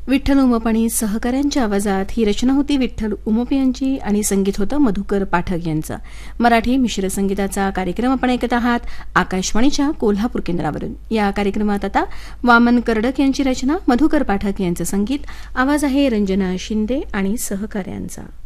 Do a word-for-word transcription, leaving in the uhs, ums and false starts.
विठ्ठल उमप आणि सहकाऱ्यांच्या आवाजात ही रचना होती विठ्ठल उमप यांची आणि संगीत होतं मधुकर पाठक यांचं. मराठी मिश्र संगीताचा कार्यक्रम आपण ऐकत आहात आकाशवाणीच्या कोल्हापूर केंद्रावरून. या कार्यक्रमात आता वामन कर्डक यांची रचना, मधुकर पाठक यांचं संगीत, आवाज आहे रंजना शिंदे आणि सहकाऱ्यांचा.